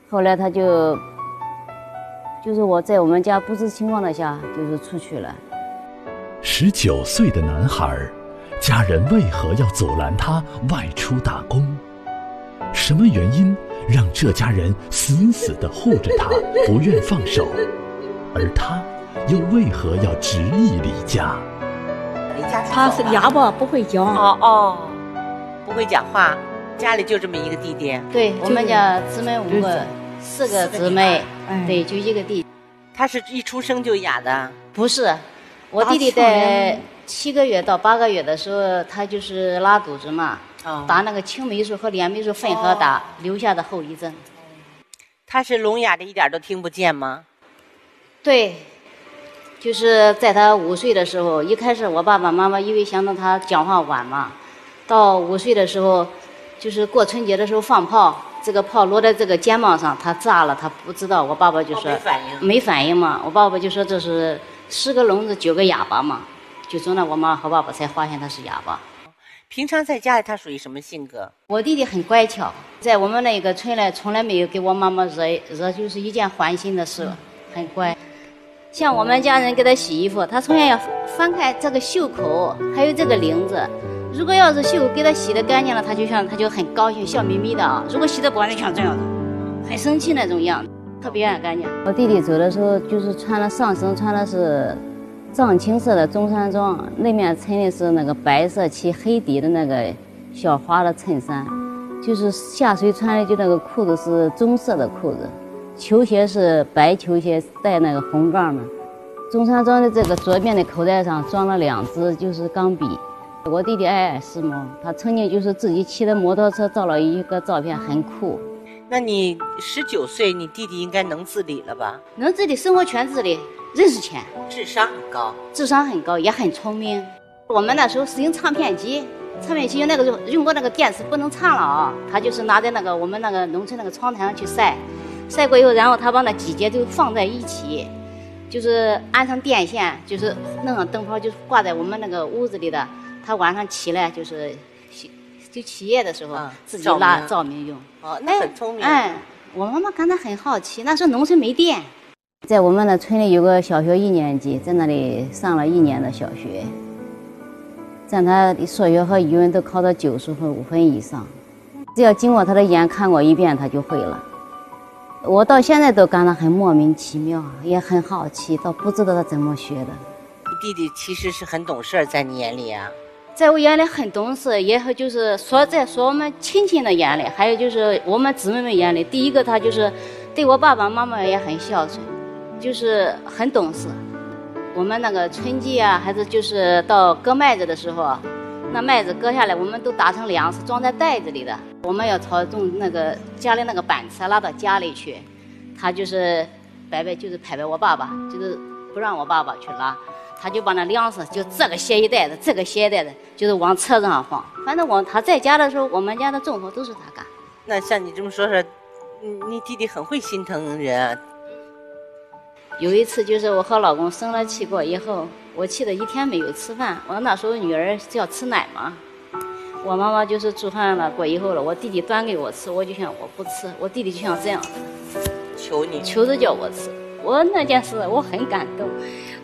后来他就是我在我们家不知情况的下，就是出去了。 19岁的男孩，家人为何要阻拦他外出打工？什么原因让这家人死死地护着他，不愿放手？而他又为何要执意离家？ 他是哑巴，不会讲。 不会讲话。家里就这么一个弟弟？ 对，我们家姊妹5个，4个姊妹，对，就一个弟弟。 他是一出生就哑的？ 不是，我弟弟在7个月到8个月的时候，他就是拉肚子嘛，打那个青霉素和链霉素混合打，留下的后遗症。 他是聋哑的，一点都听不见吗？ 对，就是在他5岁的时候，一开始我爸爸妈妈因为想到他讲话晚嘛，到5岁的时候，就是过春节的时候放炮，这个炮落在这个肩膀上，他炸了，他不知道。我爸爸就说没反应嘛，我爸爸就说这是10个聋子9个哑巴嘛，就从那我妈和爸爸才发现他是哑巴。 平常在家里他属于什么性格？ 我弟弟很乖巧，在我们那个村里从来没有给我妈妈惹就是一件烦心的事，很乖。像我们家人给他洗衣服，他从小要翻开这个袖口，还有这个领子。如果要是袖给他洗得干净了，他就很高兴，笑眯眯的啊。如果洗得不干净，像这样子，很生气那种样子，特别爱干净。我弟弟走的时候，就是上身穿的是藏青色的中山装，那面衬的是那个白色漆黑底的那个小花的衬衫，就是下水穿的就那个裤子是棕色的裤子，球鞋是白球鞋带那个红杠的。中山装的这个左边的口袋上装了2支就是钢笔。我弟弟爱时髦，他曾经就是自己骑的摩托车照了一个照片，很酷。 那你19岁，你弟弟应该能自理了吧？ 能自理，生活全自理，认识钱， 智商很高， 也很聪明。我们那时候使用唱片机那个用过那个电池不能唱了啊，他就是拿在那个我们那个农村那个窗台上去晒过以后，然后他把那几节就放在一起，就是安上电线，就是弄上灯泡，就是挂在我们那个屋子里的。他晚上起来就起夜的时候，自己拉照明用。 那很聪明。 我妈妈感到很好奇，那时候农村没电，在我们的村里有个小学1年级，在那里上了1年的小学，在他数学和语文都考到90分5分以上，只要经过他的眼看过一遍，他就会了。我到现在都感到很莫名其妙，也很好奇，倒不知道他怎么学的。 弟弟其实是很懂事，在你眼里啊？ 在我眼里很懂事，也就是在我们亲戚的眼里，还有就是我们姊妹们眼里，第一个他就是对我爸爸妈妈也很孝顺，就是很懂事。我们那个春季啊，还是就是到割麦子的时候，那麦子割下来，我们都打成粮食，装在袋子里的。我们要从那个家里那个板车拉到家里去，他就是就是拍我爸爸，就是不让我爸爸去拉。他就把那粮食就这个携一袋子，这个携一袋子，就是往车子上放。反正他在家的时候，我们家的重活都是他干。 那像你这么说，你弟弟很会心疼人啊。 有一次就是我和老公生了气过以后，我气得1天没有吃饭。我那时候女儿是要吃奶嘛，我妈妈就是煮饭了过以后了，我弟弟端给我吃，我就想我不吃，我弟弟就像这样求你， 求着叫我吃。我那件事我很感动。